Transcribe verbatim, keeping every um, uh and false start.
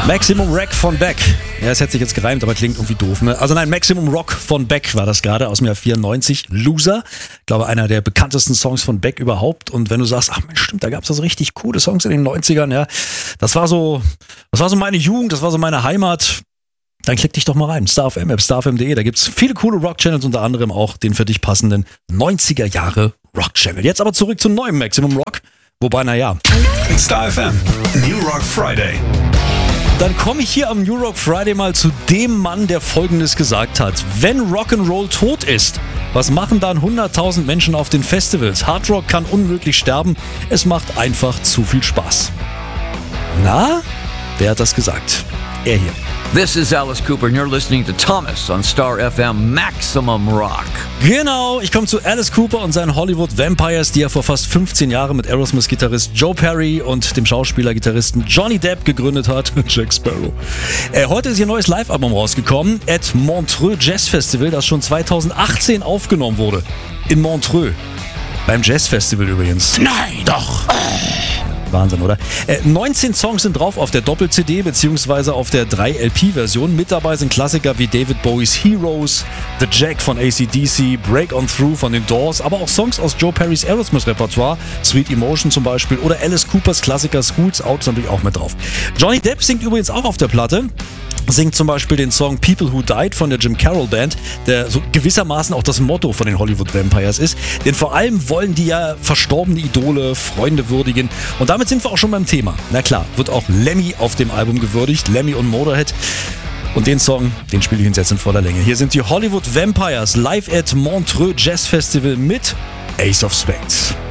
Maximum Wreck von Beck. Ja, es hätte sich jetzt gereimt, aber klingt irgendwie doof, ne? Also nein, Maximum Rock von Beck war das gerade aus dem Jahr vierundneunzig. Loser. Ich glaube, einer der bekanntesten Songs von Beck überhaupt. Und wenn du sagst, ach Mensch, stimmt, da gab es also richtig coole Songs in den neunzigern, ja. Das war so, das war so meine Jugend, das war so meine Heimat. Dann klick dich doch mal rein. Star F M, star f m punkt de. Da gibt's viele coole Rock-Channels, unter anderem auch den für dich passenden neunziger Jahre Rock-Channel. Jetzt aber zurück zum neuen Maximum Rock. Wobei, naja. Star F M, New Rock Friday. Dann komme ich hier am New Rock Friday mal zu dem Mann, der Folgendes gesagt hat. Wenn Rock'n'Roll tot ist, was machen dann hunderttausend Menschen auf den Festivals? Hard Rock kann unmöglich sterben. Es macht einfach zu viel Spaß. Na, wer hat das gesagt? Er hier. This is Alice Cooper and you're listening to Thomas on Star F M Maximum Rock. Genau, ich komme zu Alice Cooper und seinen Hollywood Vampires, die er vor fast fünfzehn Jahren mit Aerosmith-Gitarrist Joe Perry und dem Schauspieler-Gitarristen Johnny Depp gegründet hat. Jack Sparrow. Äh, heute ist ihr neues Live-Album rausgekommen, at Montreux Jazz Festival, das schon zweitausendachtzehn aufgenommen wurde. In Montreux. Beim Jazz Festival übrigens. Nein! Doch! Wahnsinn, oder? Äh, neunzehn Songs sind drauf auf der Doppel-C D beziehungsweise auf der drei L P-Version. Mit dabei sind Klassiker wie David Bowies Heroes, The Jack von A C D C, Break On Through von den Doors, aber auch Songs aus Joe Perrys Aerosmith-Repertoire, Sweet Emotion zum Beispiel, oder Alice Coopers Klassiker Schools Out ist natürlich auch mit drauf. Johnny Depp singt übrigens auch auf der Platte. Singt zum Beispiel den Song People Who Died von der Jim Carroll Band, der so gewissermaßen auch das Motto von den Hollywood Vampires ist. Denn vor allem wollen die ja verstorbene Idole, Freunde würdigen. Und damit sind wir auch schon beim Thema. Na klar, wird auch Lemmy auf dem Album gewürdigt, Lemmy und Motorhead. Und den Song, den spiele ich uns jetzt in voller Länge. Hier sind die Hollywood Vampires live at Montreux Jazz Festival mit Ace of Spades.